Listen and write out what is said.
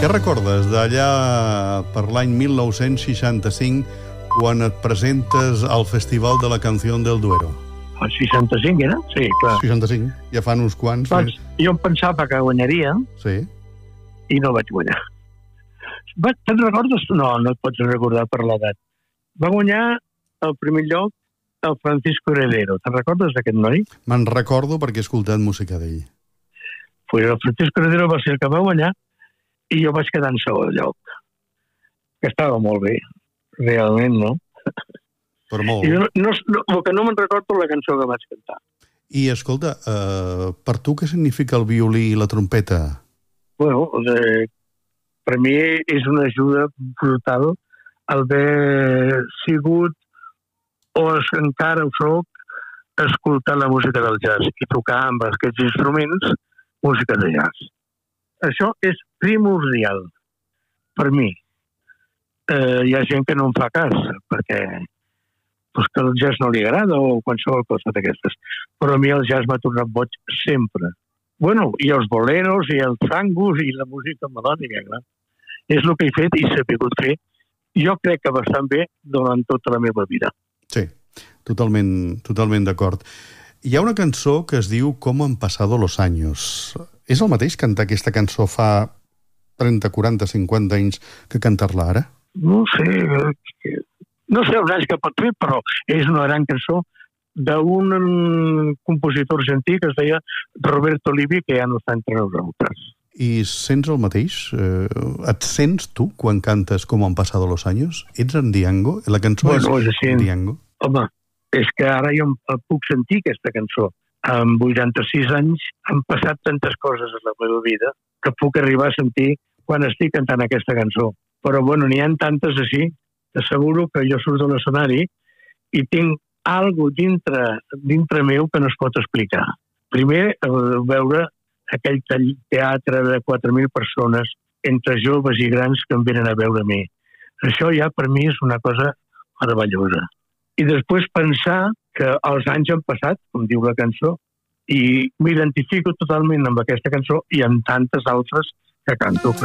Què recordes d'allà per l'any 1965 quan et presentes al Festival de la Canción del Duero? El 65 era? Sí, clar. 65, ja fan uns quants. Doncs jo em pensava que guanyaria i no vaig guanyar. Te'n recordes? No et pots recordar per l'edat. Va guanyar el primer lloc el Francisco Heredero. Te'n recordes d'aquest noi? Me'n recordo perquè he escoltat música d'ell. Pues el Francisco Heredero va ser el que va guanyar i jo vaig quedar en segon lloc. Que estava molt bé, realment, no? Però molt. I el que no me'n recordo la cançó que vaig cantar. I, escolta, per tu què significa el violí i la trompeta? Bueno, per mi és una ajuda brutal haver sigut o encara ho soc escoltar la música del jazz i tocar amb aquests instruments música de jazz. Això és primordial per mi. Hi ha gent que no em fa cas perquè que el jazz no li agrada o qualsevol cosa d'aquestes. Però a mi el jazz m'ha tornat boig sempre. Bueno, i els boleros, i els tangos, i la música melòdica, clar. És el que he fet i s'ha pogut fer. Jo crec que bastant bé durant tota la meva vida. Sí, totalment d'acord. Hi ha una cançó que es diu Com han pasado los años. És el mateix cantar aquesta cançó fa 30, 40, 50 anys que cantar-la ara? No sé els anys que pot fer, però és una gran cançó d'un compositor argentí que es deia Roberto Livi, que ja no està entre nosaltres. I sents el mateix? Et sents tu quan cantes Com han pasado los años? Ets en Diango? La cançó és en Diango? Home, és que ara jo puc sentir aquesta cançó. Amb 86 anys han passat tantes coses a la meva vida que puc arribar a sentir quan estic cantant aquesta cançó. Però, bueno, n'hi ha tantes així. T'asseguro que jo surto de l'escenari i tinc alguna cosa dintre meu que no es pot explicar. Primer, veure aquell teatre de 4.000 persones, entre joves i grans, que em venen a veure a mi. Això ja per mi és una cosa meravellosa. I després pensar que els anys han passat, com diu la cançó, i m'identifico totalment amb aquesta cançó i amb tantes altres que canto.